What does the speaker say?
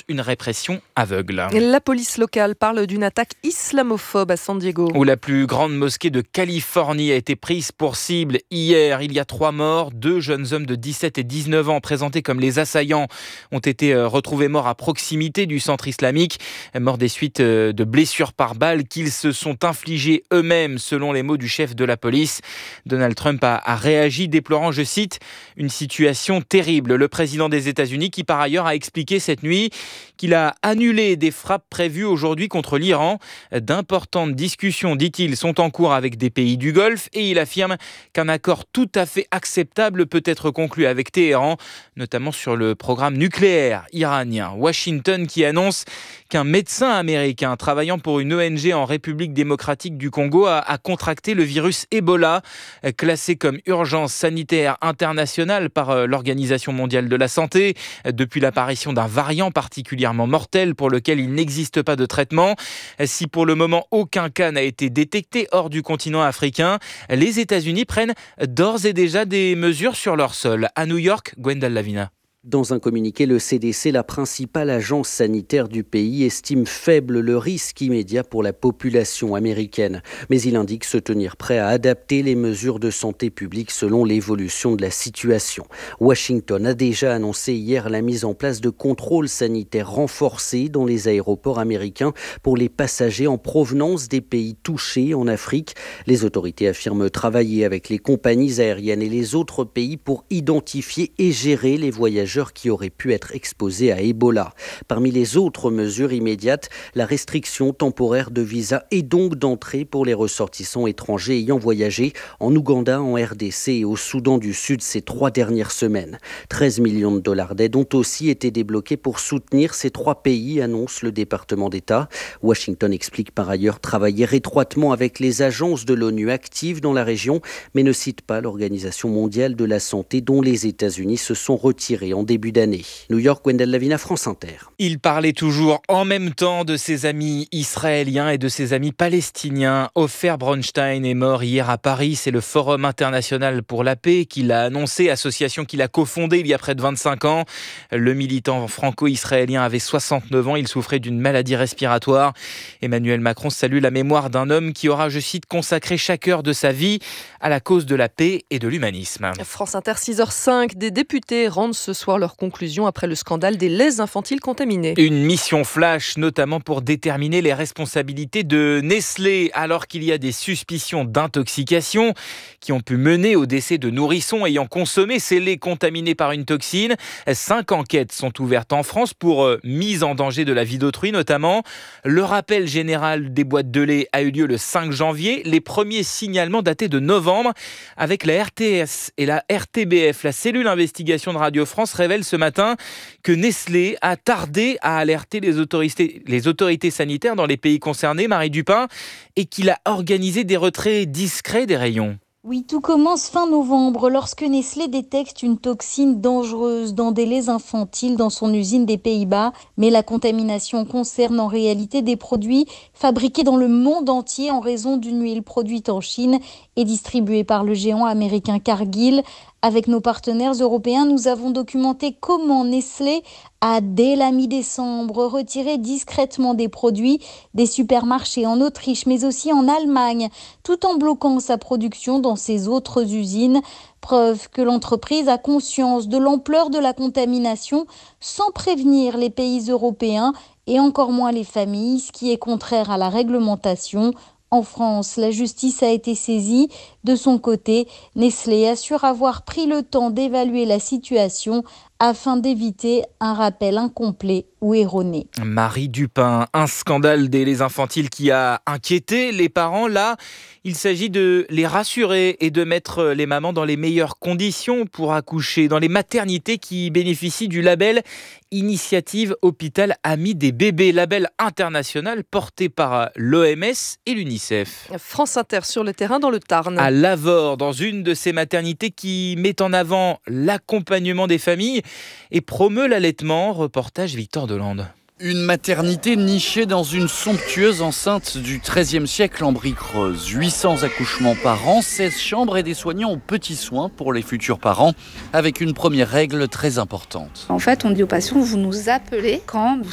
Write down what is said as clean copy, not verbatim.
une répression aveugle. La police locale parle d'une attaque islamophobe à San Diego. Où la plus grande mosquée de Californie a été prise pour cible hier. Il y a 3 morts, 2 jeunes hommes de 17 et 19 ans présentés comme les assaillants ont été retrouvés morts à proximité du centre islamique, morts des suites de blessures par balles qu'ils se sont infligées eux-mêmes, selon les mots du chef de la police. Donald Trump a réagi, déplorant, je cite, une situation terrible. Le président des États-Unis qui par ailleurs a expliqué cette nuit qu'il a annulé des frappes prévues aujourd'hui contre l'Iran. D'importantes discussions, dit-il, sont en cours avec des pays du Golfe et il affirme qu'un accord tout à fait acceptable peut être conclu avec Téhéran, notamment sur le programme nucléaire iranien. Washington qui annonce qu'un médecin américain travaillant pour une ONG en République démocratique du Congo a contracté le virus Ebola, classé comme urgence sanitaire internationale par l'Organisation mondiale de la santé, depuis l'apparition d'un variant particulièrement mortel pour lequel il n'existe pas de traitement. Si pour le moment aucun cas n'a été détecté hors du continent africain, les États-Unis prennent d'ores et déjà des mesures sur leur sol. À New York, Gwendal Lavina. Dans un communiqué, le CDC, la principale agence sanitaire du pays, estime faible le risque immédiat pour la population américaine. Mais il indique se tenir prêt à adapter les mesures de santé publique selon l'évolution de la situation. Washington a déjà annoncé hier la mise en place de contrôles sanitaires renforcés dans les aéroports américains pour les passagers en provenance des pays touchés en Afrique. Les autorités affirment travailler avec les compagnies aériennes et les autres pays pour identifier et gérer les voyageurs qui auraient pu être exposés à Ebola. Parmi les autres mesures immédiates, la restriction temporaire de visa et donc d'entrée pour les ressortissants étrangers ayant voyagé en Ouganda, en RDC et au Soudan du Sud ces 3 dernières semaines. 13 millions de dollars d'aide ont aussi été débloqués pour soutenir ces 3 pays, annonce le département d'État. Washington explique par ailleurs travailler étroitement avec les agences de l'ONU actives dans la région, mais ne cite pas l'Organisation mondiale de la santé dont les États-Unis se sont retirés en début d'année. New York, Gwendal Lavina, France Inter. Il parlait toujours en même temps de ses amis israéliens et de ses amis palestiniens. Ofer Bronstein est mort hier à Paris. C'est le Forum international pour la paix qu'il a annoncé, association qu'il a cofondée il y a près de 25 ans. Le militant franco-israélien avait 69 ans. Il souffrait d'une maladie respiratoire. Emmanuel Macron salue la mémoire d'un homme qui aura, je cite, consacré chaque heure de sa vie à la cause de la paix et de l'humanisme. France Inter, 6h05. Des députés rendent ce soir leurs conclusions après le scandale des laits infantiles contaminés. Une mission flash, notamment pour déterminer les responsabilités de Nestlé, alors qu'il y a des suspicions d'intoxication qui ont pu mener au décès de nourrissons ayant consommé ces laits contaminés par une toxine. 5 enquêtes sont ouvertes en France pour mise en danger de la vie d'autrui notamment. Le rappel général des boîtes de lait a eu lieu le 5 janvier. Les premiers signalements dataient de novembre avec la RTS et la RTBF. La cellule investigation de Radio France révèle ce matin que Nestlé a tardé à alerter les autorités sanitaires dans les pays concernés, Marie Dupin, et qu'il a organisé des retraits discrets des rayons. Oui, tout commence fin novembre lorsque Nestlé détecte une toxine dangereuse dans des laits infantiles dans son usine des Pays-Bas. Mais la contamination concerne en réalité des produits fabriqués dans le monde entier en raison d'une huile produite en Chine et distribuée par le géant américain Cargill. Avec nos partenaires européens, nous avons documenté comment Nestlé a, dès la mi-décembre, retiré discrètement des produits des supermarchés en Autriche, mais aussi en Allemagne, tout en bloquant sa production dans ses autres usines. Preuve que l'entreprise a conscience de l'ampleur de la contamination sans prévenir les pays européens et encore moins les familles, ce qui est contraire à la réglementation. En France, la justice a été saisie. De son côté, Nestlé assure avoir pris le temps d'évaluer la situation afin d'éviter un rappel incomplet ou erroné. Marie Dupin, un scandale des laits infantiles qui a inquiété les parents. Là, il s'agit de les rassurer et de mettre les mamans dans les meilleures conditions pour accoucher, dans les maternités qui bénéficient du label Initiative Hôpital Ami des bébés, label international porté par l'OMS et l'UNICEF. France Inter sur le terrain dans le Tarn. À Lavore, dans une de ces maternités qui met en avant l'accompagnement des familles et promeut l'allaitement. Reportage Victor Delande. Une maternité nichée dans une somptueuse enceinte du XIIIe siècle en briques roses. 800 accouchements par an, 16 chambres et des soignants aux petits soins pour les futurs parents, avec une première règle très importante. En fait, on dit aux patients, vous nous appelez quand vous